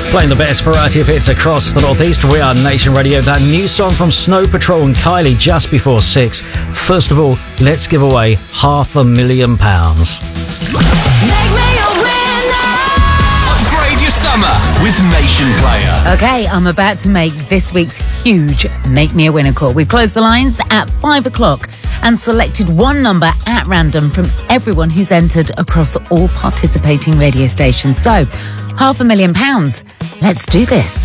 Playing the best variety of hits across the Northeast. We are Nation Radio. That new song from Snow Patrol and Kylie just before 6. First of all, let's give away £500,000. Make me a winner. Upgrade your summer with Nation Player. Okay, I'm about to make this week's huge Make Me a Winner call. We've closed the lines at 5 o'clock and selected one number at random from everyone who's entered across all participating radio stations. So, £500,000. Let's do this.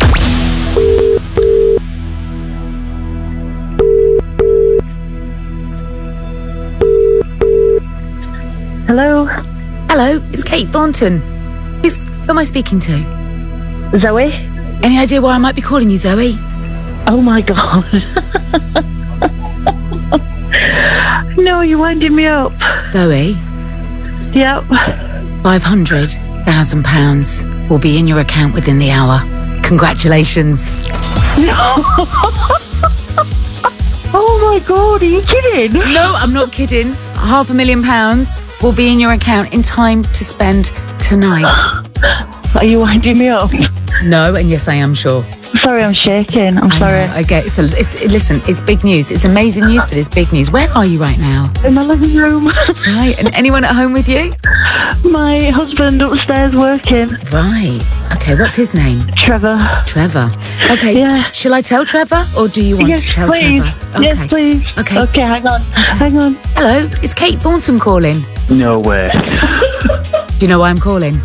Hello, Hello, it's Kate Thornton. Who am I speaking to? Zoe. Any idea why I might be calling you, Zoe? Oh my God. No, you're winding me up. Zoe, Yep. £500,000 will be in your account within the hour. Congratulations. Oh my God, are you kidding? No, I'm not kidding. £500,000 will be in your account in time to spend tonight. Are you winding me up? No, and yes, I am sure. Sorry, I'm shaking. I'm sorry. Okay, so listen, it's big news. It's amazing news, but it's big news. Where are you right now? In my living room. Right, and anyone at home with you? My husband upstairs working. Right. Okay, what's his name? Trevor. Trevor. Okay, Yeah. shall I tell Trevor, or do you want Yes, to tell please. Trevor? Yes, please. Okay. Okay, hang on. Hang on. Hello, it's Kate Thornton calling. No way. Do you know why I'm calling?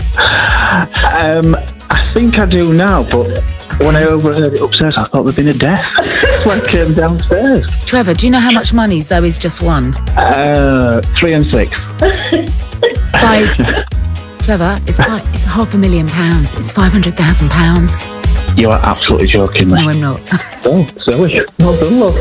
I think I do now, but when I overheard it upstairs, I thought there'd been a death. When I came downstairs. Trevor, do you know how much money Zoe's just won? 3 and 6. 5. Trevor, it's £500,000. It's £500,000. You are absolutely joking me. No, I'm not. Oh, Zoe. Well done, love.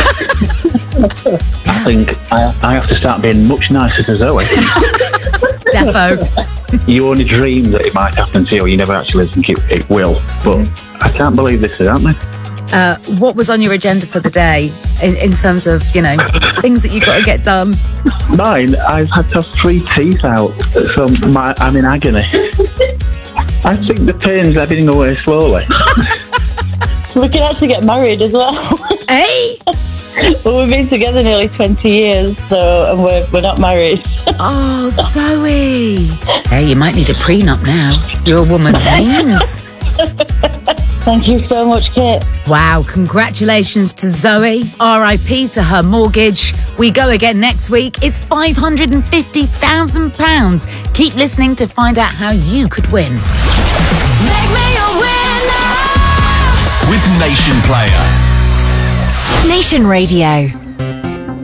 I think I have to start being much nicer to Zoe. Defo. You only dream that it might happen to you. You never actually think it will. But I can't believe this is happening. What was on your agenda for the day in terms of, things that you've got to get done? Mine, I've had to have 3 teeth out, so I'm in agony. I think the pain's ebbing away slowly. We can actually get married as well. Hey! Well, we've been together nearly 20 years, and we're not married. Oh, Zoe. Hey, you might need a prenup now. You're a woman of means. Thank you so much, Kate. Wow, congratulations to Zoe. R.I.P. to her mortgage. We go again next week. It's £550,000. Keep listening to find out how you could win. Make me a winner. With Nation Player. Nation Radio.